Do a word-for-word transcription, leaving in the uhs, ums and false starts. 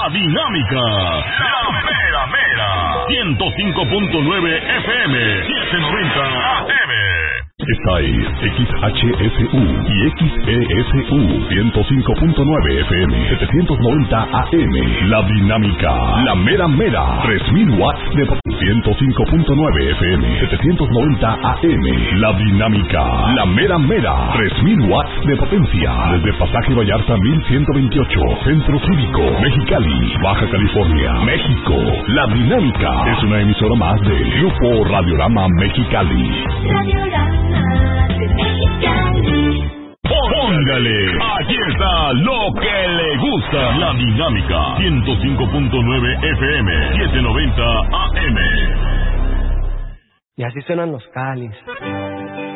La Dinámica, la mera mera, ciento cinco punto nueve F M, setecientos noventa A M. Esta es X H S U y X E S U, ciento cinco punto nueve F M, setecientos noventa A M. La Dinámica, la mera mera, tres mil watts de potencia. ciento cinco punto nueve F M, setecientos noventa A M. La Dinámica, la mera mera, tres mil watts de potencia. Desde Pasaje Vallarta mil ciento veintiocho, Centro Cívico, Mexicali, Baja California, México. La Dinámica es una emisora más del Grupo Radiorama Mexicali. Radiorama de Mexicali. Póngale, aquí está lo que le gusta. La Dinámica, ciento cinco punto nueve F M, setecientos noventa A M. Y así suenan los Cáliz.